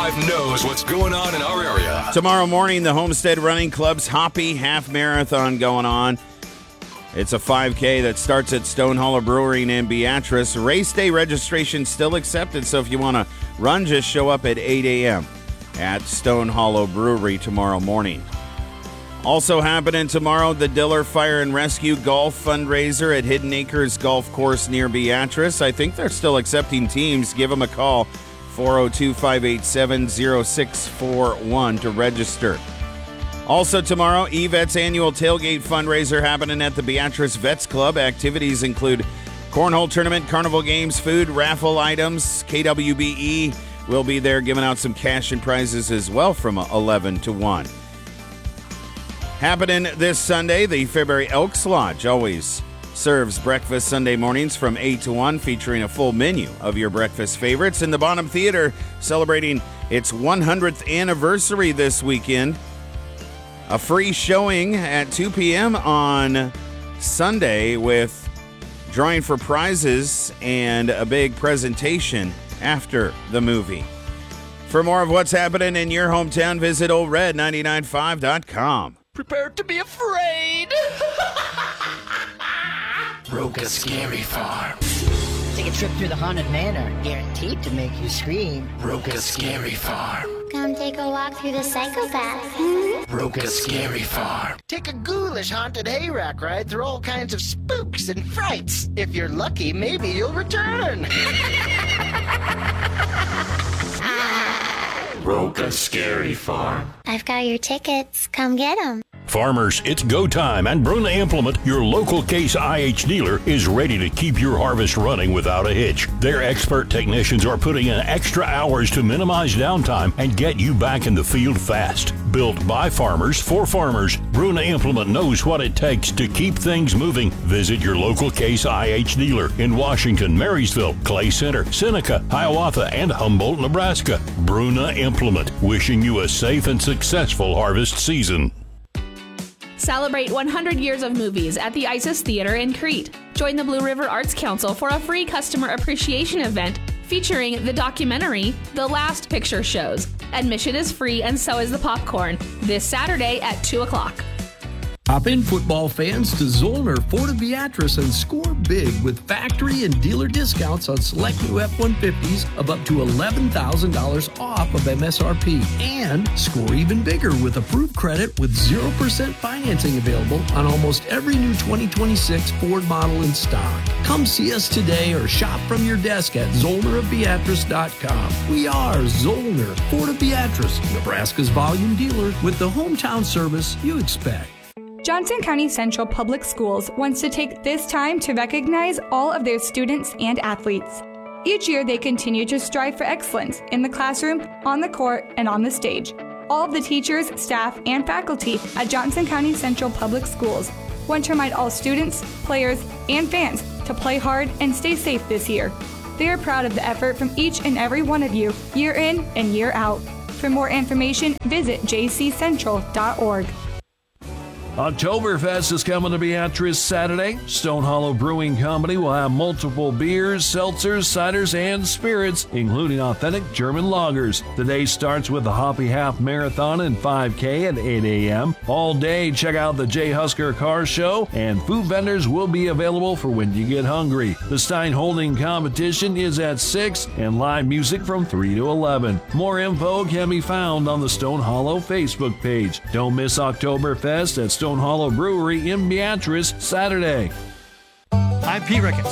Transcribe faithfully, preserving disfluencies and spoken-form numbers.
five knows what's going on in our area. Tomorrow morning, the Homestead Running Club's Hoppy Half Marathon going on. It's a five K that starts at Stone Hollow Brewery in Beatrice. Race day registration still accepted, so if you want to run, just show up at eight a.m. at Stone Hollow Brewery tomorrow morning. Also happening tomorrow, the Diller Fire and Rescue Golf Fundraiser at Hidden Acres Golf Course near Beatrice. I think they're still accepting teams. Give them a call, four oh two, five eight seven, oh six four one to register. Also tomorrow, E V E T's annual tailgate fundraiser happening at the Beatrice Vets Club. Activities include cornhole tournament, carnival games, food, raffle items. K W B E will be there giving out some cash and prizes as well from eleven to one. Happening this Sunday, the Fairbury Elks Lodge always serves breakfast Sunday mornings from eight to one, featuring a full menu of your breakfast favorites. And the Bonham Theater celebrating its one hundredth anniversary this weekend. A free showing at two p.m. on Sunday with drawing for prizes and a big presentation after the movie. For more of what's happening in your hometown, visit old red nine nine five dot com. Prepare to be afraid. Roka Scary Farm. Take a trip through the haunted manor, guaranteed to make you scream. Roka Scary Farm. Come take a walk through the psychopath. Roka Scary Farm. Take a ghoulish haunted hayrack ride through all kinds of spooks and frights. If you're lucky, maybe you'll return. Roka Scary Farm. I've got your tickets. Come get them. Farmers, it's go time, and Bruna Implement, your local Case I H dealer, is ready to keep your harvest running without a hitch. Their expert technicians are putting in extra hours to minimize downtime and get you back in the field fast. Built by farmers for farmers, Bruna Implement knows what it takes to keep things moving. Visit your local Case I H dealer in Washington, Marysville, Clay Center, Seneca, Hiawatha, and Humboldt, Nebraska. Bruna Implement, wishing you a safe and successful harvest season. Celebrate one hundred years of movies at the Isis Theater in Crete. Join the Blue River Arts Council for a free customer appreciation event featuring the documentary The Last Picture Shows. Admission is free and so is the popcorn. This Saturday at two o'clock. Hop in, football fans, to Zollner Ford Beatrice and score big with factory and dealer discounts on select new F one fifties of up to eleven thousand dollars off of M S R P. And score even bigger with approved credit with zero percent financing available on almost every new twenty twenty-six Ford model in stock. Come see us today or shop from your desk at zollner of beatrice dot com. We are Zollner Ford of Beatrice, Nebraska's volume dealer with the hometown service you expect. Johnson County Central Public Schools wants to take this time to recognize all of their students and athletes. Each year, they continue to strive for excellence in the classroom, on the court, and on the stage. All of the teachers, staff, and faculty at Johnson County Central Public Schools want to remind all students, players, and fans to play hard and stay safe this year. They are proud of the effort from each and every one of you, year in and year out. For more information, visit j c central dot org. Oktoberfest is coming to Beatrice Saturday. Stone Hollow Brewing Company will have multiple beers, seltzers, ciders, and spirits, including authentic German lagers. The day starts with the Hoppy Half Marathon and five K at eight a.m. All day, check out the Jay Husker Car Show, and food vendors will be available for when you get hungry. The Stein Holding competition is at six, and live music from three to eleven. More info can be found on the Stone Hollow Facebook page. Don't miss Oktoberfest at Stone Hollow Brewery in Beatrice Saturday. I'm Pete Ricketts.